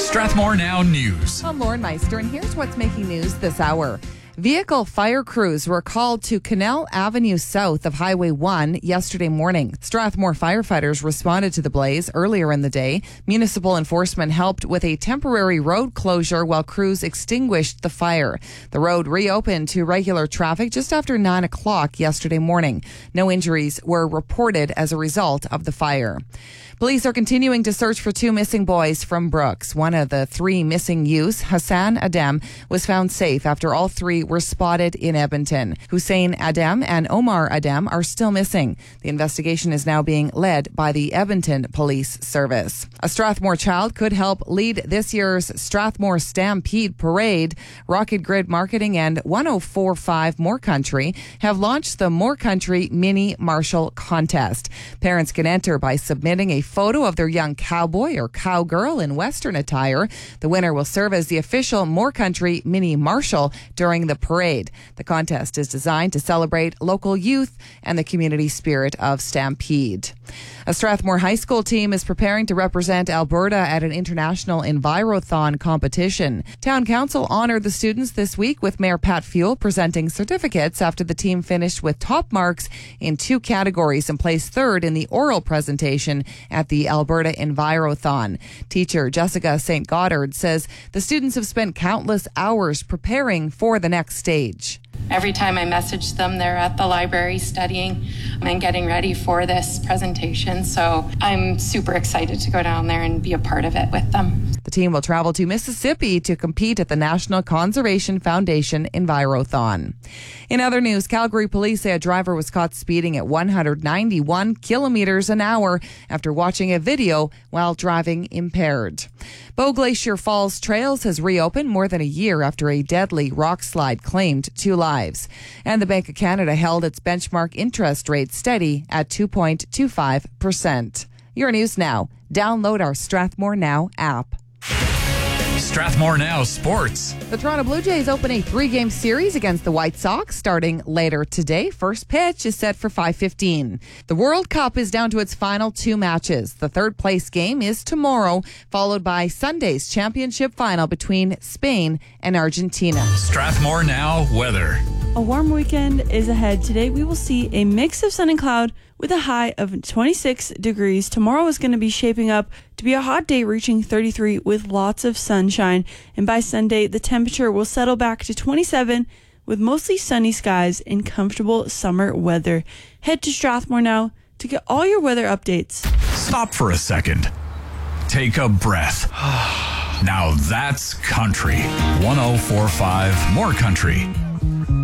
Strathmore Now News. I'm Lauren Meister, and here's what's making news this hour. Vehicle fire crews were called to Canal Avenue south of Highway 1 yesterday morning. Strathmore firefighters responded to the blaze earlier in the day. Municipal enforcement helped with a temporary road closure while crews extinguished the fire. The road reopened to regular traffic just after 9 o'clock yesterday morning. No injuries were reported as a result of the fire. Police are continuing to search for two missing boys from Brooks. One of the three missing youths, Hassan Adam, was found safe after all three were spotted in Edmonton. Hussein Adam and Omar Adam are still missing. The investigation is now being led by the Edmonton Police Service. A Strathmore child could help lead this year's Strathmore Stampede Parade. Rocket Grid Marketing and 1045 More Country have launched the More Country Mini Marshal Contest. Parents can enter by submitting a photo of their young cowboy or cowgirl in Western attire. The winner will serve as the official More Country Mini Marshal during the parade. The contest is designed to celebrate local youth and the community spirit of Stampede. A Strathmore High School team is preparing to represent Alberta at an international Envirothon competition. Town Council honored the students this week with Mayor Pat Fuel presenting certificates after the team finished with top marks in two categories and placed third in the oral presentation at the Alberta Envirothon. Teacher Jessica St. Goddard says the students have spent countless hours preparing for the next stage. Every time I message them, they're at the library studying and getting ready for this presentation. So I'm super excited to go down there and be a part of it with them. The team will travel to Mississippi to compete at the National Conservation Foundation Envirothon. In other news, Calgary police say a driver was caught speeding at 191 kilometers an hour after watching a video while driving impaired. Bow Glacier Falls Trails has reopened more than a year after a deadly rock slide claimed 2 lives. And the Bank of Canada held its benchmark interest rate steady at 2.25%. Your news now. Download our Strathmore Now app. Strathmore Now Sports. The Toronto Blue Jays open a 3-game series against the White Sox starting later today. First pitch is set for 5:15. The World Cup is down to its final 2 matches. The third place game is tomorrow, followed by Sunday's championship final between Spain and Argentina. Strathmore Now weather. A warm weekend is ahead. Today we will see a mix of sun and cloud with a high of 26 degrees. Tomorrow is going to be shaping up to be a hot day, reaching 33 with lots of sunshine. And by Sunday, the temperature will settle back to 27 with mostly sunny skies and comfortable summer weather. Head to Strathmore now to get all your weather updates. Stop for a second. Take a breath. Now that's country. 1045 More Country.